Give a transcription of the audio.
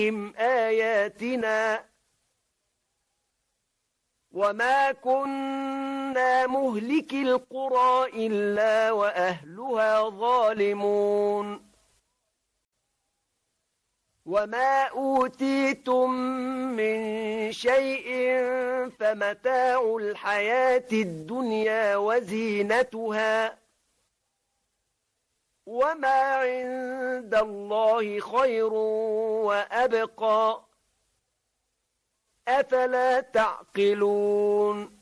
آياتنا وما كنا مهلك القرى إلا وأهلها ظالمون وما أوتيتم من شيء فمتاع الحياة الدنيا وزينتها وما عند الله خير وأبقى أفلا تعقلون